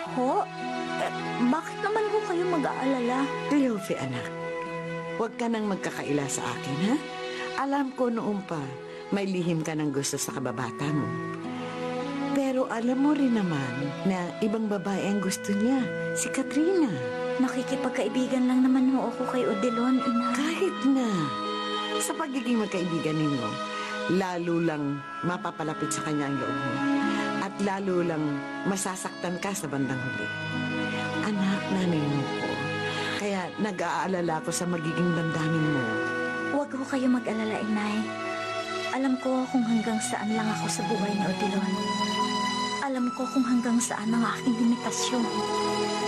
Ho? Eh, bakit naman ho kayo mag-aalala? Cleofe, anak, huwag ka nang magkakaila sa akin, ha? Alam ko noon pa, may lihim ka ng gusto sa kababata mo. Pero alam mo rin naman na ibang babae ang gusto niya, si Katrina. Nakikipagkaibigan lang naman ho ako kay Odilon, Inay. Kahit na, sa pagiging magkaibigan ninyo, lalo lang mapapalapit sa kanya ang loob mo. At lalo lang masasaktan ka sa bandang huli. Anak, nanay mo ko. Kaya nag-aalala ko sa magiging damdamin mo. Huwag ho kayo mag-alala, Inay. Alam ko kung hanggang saan lang ako sa buhay ni Odilon. Alam ko kung hanggang saan ang aking limitasyon.